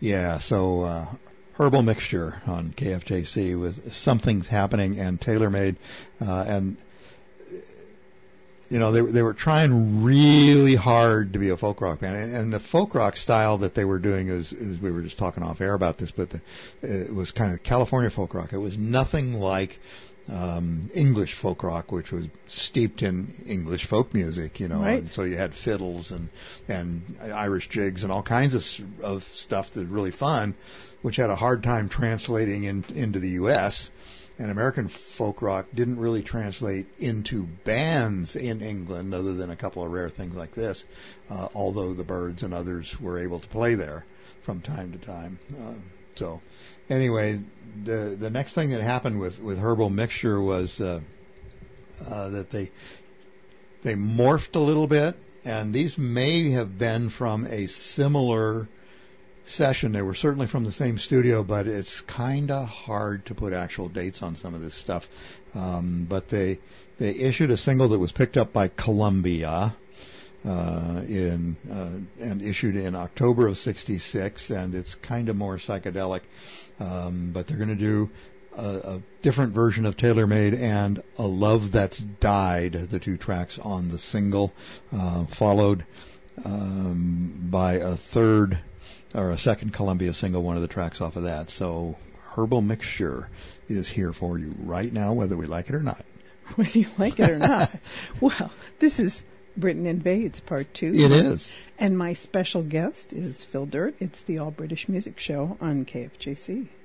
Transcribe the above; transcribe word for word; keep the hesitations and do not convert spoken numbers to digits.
Yeah, so uh, Herbal Mixture on K F J C with Something's Happening and TaylorMade, uh, and you know they they were trying really hard to be a folk rock band, and, and the folk rock style that they were doing is, is we were just talking off air about this, but the, it was kind of California folk rock. It was nothing like um, English folk rock, which was steeped in English folk music, you know. Right. And so you had fiddles and and Irish jigs and all kinds of of stuff that's really fun, which had a hard time translating in, into the U S And American folk rock didn't really translate into bands in England, other than a couple of rare things like this. Uh, although the Byrds and others were able to play there from time to time. Um, so, anyway, the the next thing that happened with, with Herbal Mixture was uh, uh, that they they morphed a little bit, and these may have been from a similar session. They were certainly from the same studio, but it's kind of hard to put actual dates on some of this stuff. Um, but they they issued a single that was picked up by Columbia uh, in uh, and issued in October of sixty-six, and it's kind of more psychedelic. Um, but they're going to do a, a different version of TaylorMade and A Love That's Died, the two tracks on the single, uh, followed um, by a third or a second Columbia single, one of the tracks off of that. So Herbal Mixture is here for you right now, whether we like it or not. Whether you like it or not. Well, this is Britain Invades Part two. It is. And my special guest is Phil Dirt. It's the All British Music Show on K F J C.